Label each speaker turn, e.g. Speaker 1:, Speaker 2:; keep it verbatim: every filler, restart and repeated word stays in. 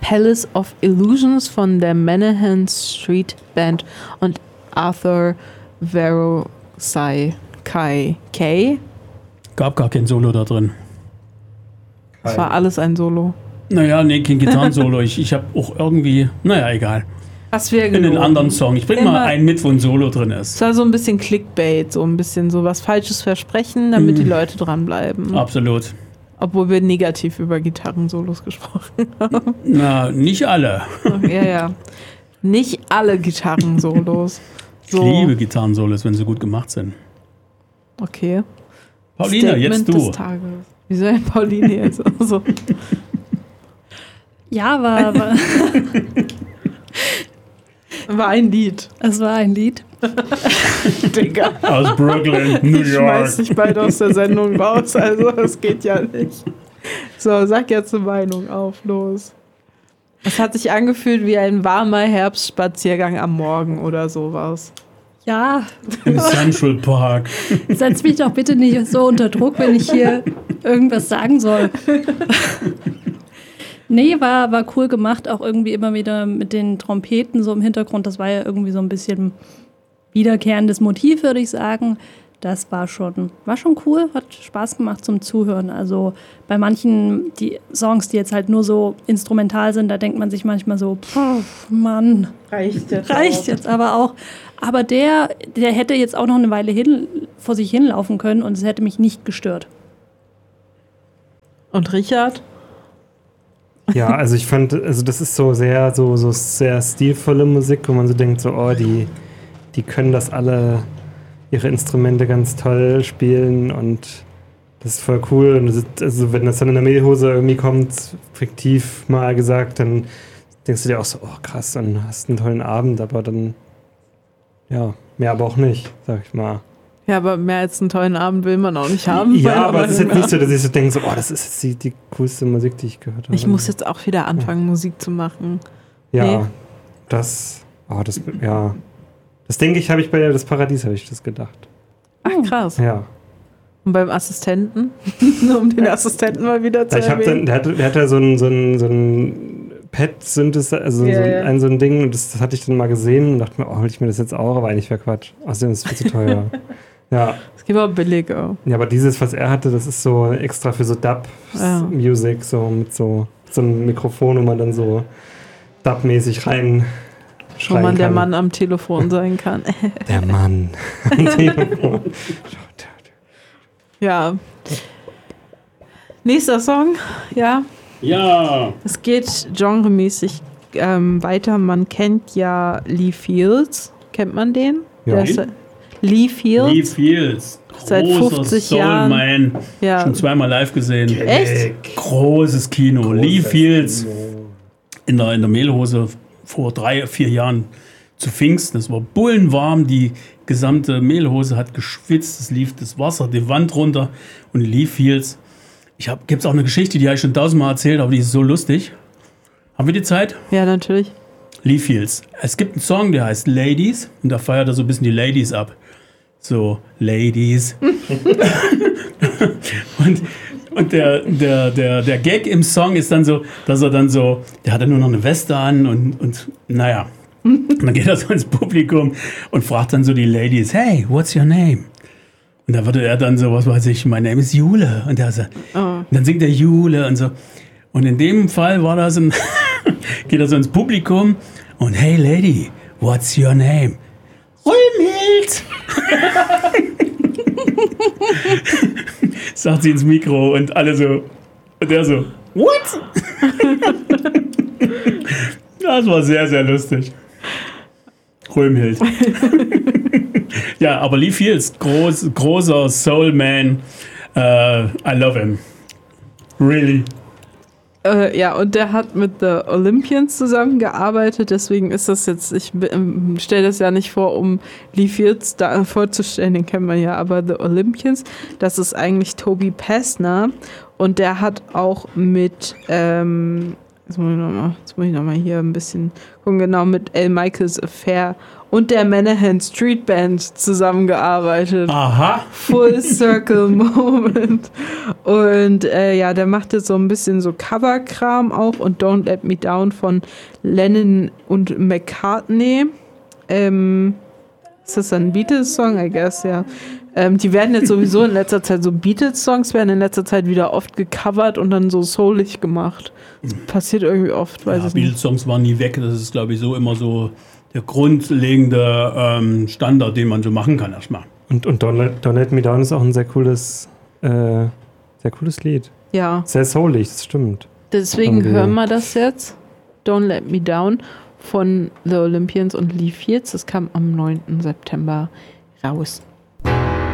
Speaker 1: Palace of Illusions von der Menahan Street Band und Arthur Verosai Kai Kay.
Speaker 2: Gab gar kein Solo da drin.
Speaker 1: Das war alles ein Solo.
Speaker 2: Naja, nee, kein Gitarrensolo. ich ich habe auch irgendwie, naja, egal.
Speaker 1: Hast du ja
Speaker 2: In den anderen Song. Ich bring
Speaker 1: Immer.
Speaker 2: mal einen mit, wo ein Solo drin ist.
Speaker 1: Es war so ein bisschen Clickbait, so ein bisschen so was Falsches versprechen, damit
Speaker 2: Mhm.
Speaker 1: die Leute dranbleiben.
Speaker 2: Absolut.
Speaker 1: Obwohl wir negativ über Gitarrensolos gesprochen haben.
Speaker 2: Na, nicht alle.
Speaker 1: Ja, ja. Nicht alle Gitarrensolos. So.
Speaker 2: Ich liebe Gitarrensolos, wenn sie gut gemacht sind.
Speaker 1: Okay.
Speaker 2: Paulina,
Speaker 1: Statement
Speaker 2: jetzt du.
Speaker 1: des Tages. Wieso denn Pauline jetzt? Also.
Speaker 3: Ja, war, war
Speaker 1: War ein Lied.
Speaker 3: es war ein Lied.
Speaker 1: Digga.
Speaker 2: Aus Brooklyn, New
Speaker 1: Ich
Speaker 2: York.
Speaker 1: schmeiß dich bald aus der Sendung raus, also das geht ja nicht. So, sag jetzt eine Meinung auf, los. Es hat sich angefühlt wie ein warmer Herbstspaziergang am Morgen oder sowas.
Speaker 3: Ja,
Speaker 2: Im Central Park.
Speaker 3: setz mich doch bitte nicht so unter Druck, wenn ich hier irgendwas sagen soll. Nee, war, war cool gemacht, auch irgendwie immer wieder mit den Trompeten so im Hintergrund. Das war ja irgendwie so ein bisschen wiederkehrendes Motiv, würde ich sagen. Das war schon, war schon cool, hat Spaß gemacht zum Zuhören. Also bei manchen die Songs, die jetzt halt nur so instrumental sind, da denkt man sich manchmal so, pff, Mann,
Speaker 1: Reicht jetzt.
Speaker 3: reicht jetzt aber auch. Aber der, der hätte jetzt auch noch eine Weile hin, vor sich hinlaufen können und es hätte mich nicht gestört.
Speaker 1: Und Richard?
Speaker 4: Ja, also ich fand, also das ist so sehr, so, so sehr stilvolle Musik, wo man so denkt, so, oh, die, die können das alle, ihre Instrumente ganz toll spielen und das ist voll cool. Und das ist, also wenn das dann in der Mehlhose irgendwie kommt, fiktiv mal gesagt, dann denkst du dir auch so, oh krass, dann hast du einen tollen Abend, aber dann, ja, mehr aber auch nicht, sag ich mal.
Speaker 1: Ja, aber mehr als einen tollen Abend will man auch nicht haben.
Speaker 4: Ja, aber es ist jetzt nicht so, dass ich so denke, so, oh, das ist jetzt die, die coolste Musik, die ich gehört habe.
Speaker 1: Ich muss jetzt auch wieder anfangen, Musik zu machen.
Speaker 4: Ja,
Speaker 1: Nee.
Speaker 4: das, oh, das, ja. Das denke ich, habe ich bei der Das Paradies, habe ich das gedacht.
Speaker 1: Ach, krass.
Speaker 4: Ja.
Speaker 1: Und beim Assistenten? Um den Assistenten mal wieder zu
Speaker 4: Ich hab
Speaker 1: erwähnen.
Speaker 4: dann, der hatte, der hatte so ein, so ein, so ein Pet-Synthesizer, also
Speaker 1: Ja,
Speaker 4: so ein,
Speaker 1: ja.
Speaker 4: ein so ein Ding, und das, das hatte ich dann mal gesehen und dachte mir, oh, hol ich mir das jetzt auch, aber eigentlich wäre Quatsch. Außerdem ist es viel zu teuer. Ja.
Speaker 1: Es gibt auch billiger.
Speaker 4: Ja, aber dieses, was er hatte, das ist so extra für so
Speaker 1: Ja.
Speaker 4: Dub-Music, so mit so, so einem Mikrofon, wo man dann so Dub-mäßig rein
Speaker 1: Wo
Speaker 4: schreien
Speaker 1: man der
Speaker 4: kann.
Speaker 1: Mann am Telefon sein kann.
Speaker 4: Der Mann am Telefon.
Speaker 1: Ja. Nächster Song, ja.
Speaker 2: Ja.
Speaker 1: Es geht genremäßig ähm, weiter. Man kennt ja Lee Fields. Kennt man den?
Speaker 4: Ja.
Speaker 1: Der ist, Lee Fields.
Speaker 2: Lee Fields.
Speaker 1: Seit
Speaker 2: Großer
Speaker 1: fünfzig Jahren.
Speaker 2: Soulman.
Speaker 1: Ja.
Speaker 2: Schon zweimal live gesehen.
Speaker 1: Echt?
Speaker 2: Großes Kino. Lee Fields in der, in der Mehlhose vor drei, vier Jahren zu Pfingsten. Es war bullenwarm. Die gesamte Mehlhose hat geschwitzt. Es lief das Wasser, die Wand runter. Und Lee Fields. Ich hab, gibt's auch eine Geschichte, die habe ich schon tausendmal erzählt, aber die ist so lustig. Haben wir die Zeit?
Speaker 1: Ja, natürlich.
Speaker 2: Lee Fields. Es gibt einen Song, der heißt Ladies und da feiert er so ein bisschen die Ladies ab. So, Ladies. und und der, der, der, der Gag im Song ist dann so, dass er dann so, der hat dann nur noch eine Weste an und, und naja. Und dann geht er so ins Publikum und fragt dann so die Ladies, hey, what's your name? Und da würde er dann so, was weiß ich, my name is Jule. Und, der so,
Speaker 1: Oh.
Speaker 2: und dann singt er Jule und so. Und in dem Fall war das ein geht er so ins Publikum und hey Lady, what's your name? Rühmhild! Sagt sie ins Mikro und alle so, und der so, what? Das war sehr, sehr lustig. Röhmhild. Ja, aber Lee Fields, groß, großer Soulman. Uh, I love him. Really.
Speaker 1: Äh, ja, und der hat mit The Olympians zusammengearbeitet, deswegen ist das jetzt, ich ähm, stelle das ja nicht vor, um Lee Fields da vorzustellen, den kennt man ja, aber The Olympians, das ist eigentlich Toby Passner und der hat auch mit ähm, Jetzt muss ich nochmal noch mal hier ein bisschen gucken, genau mit Al Michaels Affair und der Menahan Street Band zusammengearbeitet.
Speaker 2: Aha.
Speaker 1: Full Circle Moment. Und äh, ja, der macht jetzt so ein bisschen so Coverkram auch und Don't Let Me Down von Lennon und McCartney. Ähm, ist das ein Beatles-Song? I guess, ja. Ähm, die werden jetzt sowieso in letzter Zeit, so Beatles-Songs werden in letzter Zeit wieder oft gecovert und dann so soulig gemacht. Das passiert irgendwie oft, weiß
Speaker 2: ja,
Speaker 1: ich nicht.
Speaker 2: Beatles-Songs waren nie weg. Das ist, glaube ich, so immer so der grundlegende ähm, Standard, den man so machen kann erstmal.
Speaker 4: Und, und Don't, Let, Don't Let Me Down ist auch ein sehr cooles, äh, sehr cooles Lied.
Speaker 1: Ja.
Speaker 4: Sehr soulig, das stimmt.
Speaker 1: Deswegen
Speaker 4: Irgendwie.
Speaker 1: hören wir das jetzt. Don't Let Me Down von The Olympians und Lee Fields. Das kam am neunten September raus.